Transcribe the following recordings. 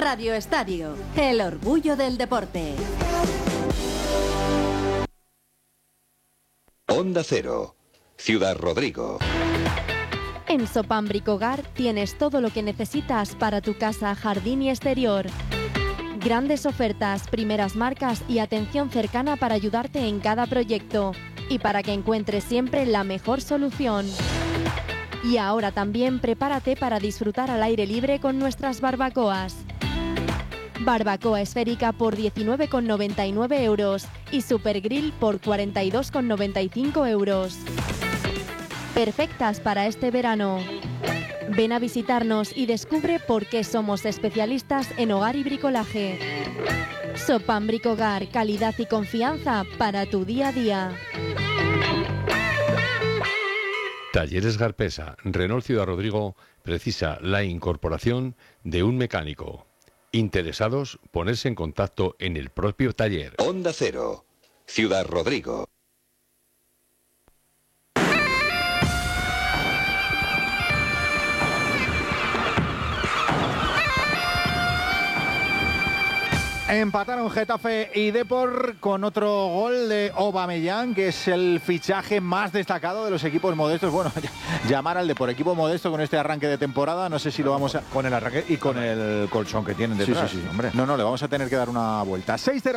Radio Estadio, el orgullo del deporte. Onda Cero, Ciudad Rodrigo. En Sopam Bricogar tienes todo lo que necesitas para tu casa, jardín y exterior. Grandes ofertas, primeras marcas y atención cercana para ayudarte en cada proyecto y para que encuentres siempre la mejor solución. Y ahora también prepárate para disfrutar al aire libre con nuestras barbacoas. Barbacoa esférica por 19,99 euros y Super Grill por 42,95 euros. Perfectas para este verano. Ven a visitarnos y descubre por qué somos especialistas en hogar y bricolaje. Sopam Bricogar, calidad y confianza para tu día a día. Talleres Garpesa, Renault Ciudad Rodrigo precisa la incorporación de un mecánico. Interesados, ponerse en contacto en el propio taller. Onda Cero, Ciudad Rodrigo. Empataron Getafe y Depor con otro gol de Aubameyang, que es el fichaje más destacado de los equipos modestos. Bueno, llamar al Depor equipo modesto con este arranque de temporada, no sé si lo vamos a... Con el arranque y con el colchón que tienen detrás. Sí, hombre. No, le vamos a tener que dar una vuelta.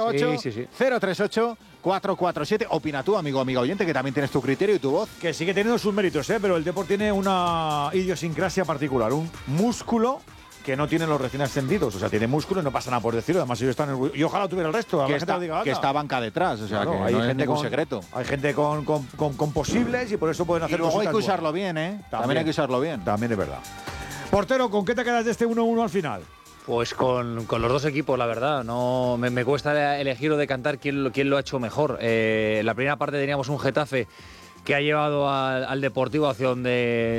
608-038-447. Opina tú, amigo oyente, que también tienes tu criterio y tu voz. Que sigue teniendo sus méritos, pero el Depor tiene una idiosincrasia particular, un músculo que no tienen los recién ascendidos. O sea, tiene músculo y no pasa nada por decirlo. Además, ellos están y ojalá tuviera el resto. Que está banca detrás. O sea, claro, que hay gente con secreto. Hay gente con posibles y por eso pueden hacer. Y luego hay que usarlo bien, ¿eh? También hay que usarlo bien. También es verdad. Portero, ¿con qué te quedas de este 1-1 al final? Pues con los dos equipos, la verdad. No me cuesta elegir o decantar quién lo ha hecho mejor. La primera parte teníamos un Getafe que ha llevado al Deportivo hacia donde